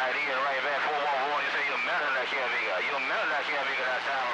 right in, right back, 411. You say you're mounted like Chevy. You're mounted like Chevy, that's how